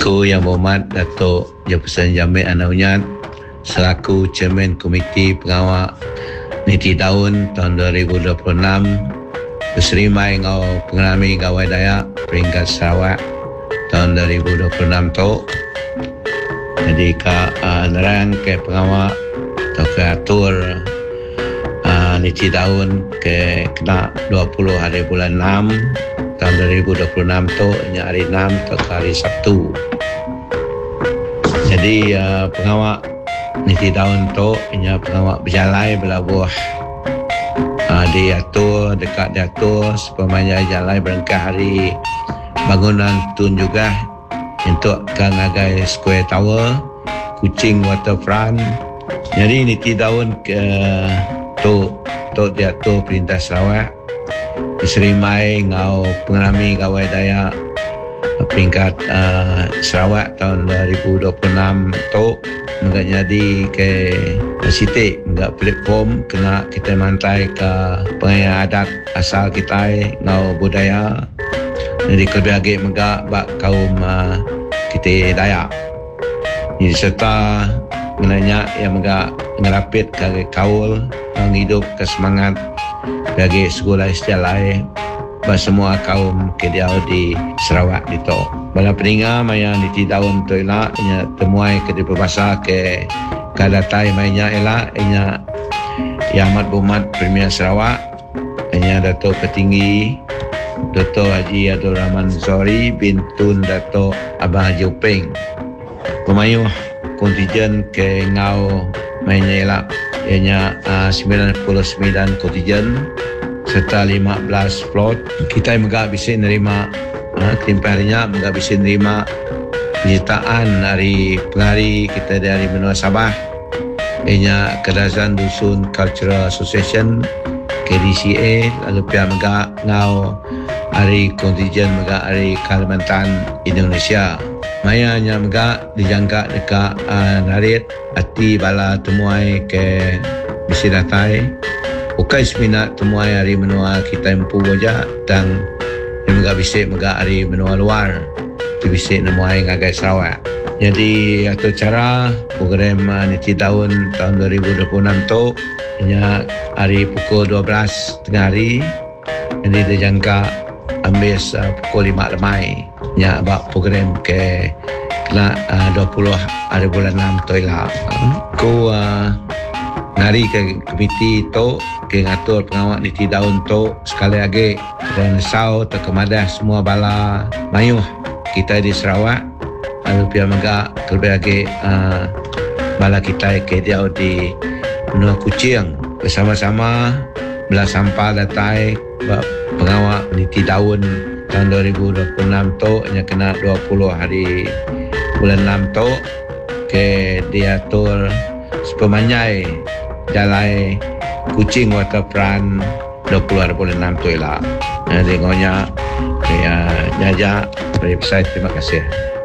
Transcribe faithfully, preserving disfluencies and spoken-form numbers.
Aku Yang Berhormat Datuk Jefferson Jamil Anaunyat selaku Chairman Komiti Pengawal Niti Daun tahun dua ribu dua puluh enam berserimai ngau pengalami gawai Dayak peringkat Sarawak tahun dua ribu dua puluh enam tu. Jadi ka uh, nerang ke pengawal atau ke atur uh, Niti Daun ke kena dua puluh hari bulan enam tahun dua ribu dua puluh enam tu, nya hari enam atau hari Sabtu. Jadi uh, pengawal Niti Daun tu nya pengawal berjalai belabuh uh, diatur dekat diatur supaya jalai berengkah hari bangunan tun juga untuk kan agai Square Tower, Kuching Waterfront. Jadi Niti Daun ke tu tu diatur Perintah Sarawak diserimai ngau pengalami gawai Dayak peringkat uh, Sarawak tahun dua ribu dua puluh enam tu enggak jadi ke sitik enggak platform kena kita mantai ke pengaya adat asal kita ngau budaya. Jadi kelebih lagi enggak bak kaum uh, kita Dayak. Jadi serta menanya yang enggak ngerapit ke kaul menghidup ke semangat bagi sekolah sejalai semua kaum kediau di Sarawak itu. Bala peninga maya Niti Daun tu elak nya temuai ke di berbahasa ke kadatai mainnya elak nya Yang Amat Berhormat Premier Sarawak nya Dato' Petinggi Dato' Haji Abdul Rahman Zori bin Tun Dato' Abang Haji Upeng. Pemayuh kontijen ke ngau mainnya elak ianya uh, sembilan puluh sembilan kontijen serta lima belas plot. Kita enggak bisa nerima uh, tempoh harinya enggak bisa nerima penyertaan hari pengari kita dari benua Sabah ianya Kedazan Dusun Cultural Association K D C A, lalu pihak enggak ngau hari kontijen enggak hari Kalimantan Indonesia. Maya nya enggak dijangka dekat uh, narit hati bala temuai ke bisi datai ukai seminat temuai hari menua kita empu wajah dan yang enggak bisa enggak hari menua luar tu bisa nemuai ngagai Sarawak. Jadi atau cara program uh, Niti Daun tahun dua ribu dua puluh enam tu nya hari pukul dua belas tengah hari, jadi dijangka ambil uh, pukul lima lemai nya bak program ke kena uh, dua puluh hari bulan enam tu lah. Ku uh, ngari ke komiti tu ke ngatur pengawal Niti Daun tu sekali lagi dan sau terkemadah semua bala mayuh kita di Sarawak, lalu pihak megak terlebih lagi uh, bala kita ke dia di benua Kuching bersama-sama belah sampah datai pengawal Niti Daun tahun dua ribu dua puluh enam tu yang kena dua puluh hari bulan enam tu ke diatur sepemanyai jalai Kuching Waterfront dua puluh hari bulan enam tu lah. Jadi ngonya ya jaja dari website. Terima kasih.